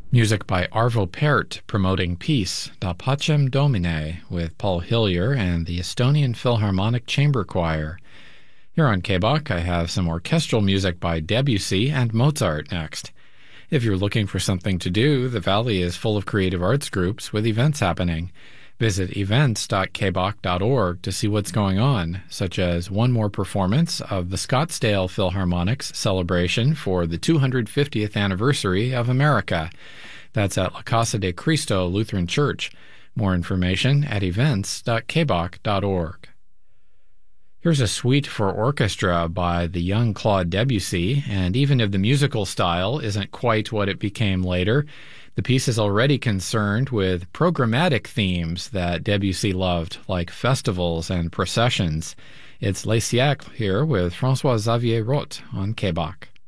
Music by Arvo Pärt promoting peace, Da Pacem Domine, with Paul Hillier and the Estonian Philharmonic Chamber Choir. Here on KBOK, I have some orchestral music by Debussy and Mozart next. If you're looking for something to do, the Valley is full of creative arts groups with events happening. Visit events.kbok.org to see what's going on, such as one more performance of the Scottsdale Philharmonic's celebration for the 250th anniversary of America. That's at La Casa de Cristo Lutheran Church. More information at events.kbok.org. Here's a suite for orchestra by the young Claude Debussy, and even if the musical style isn't quite what it became later, the piece is already concerned with programmatic themes that Debussy loved, like festivals and processions. It's Les Siècles here with François-Xavier Roth on KBOK.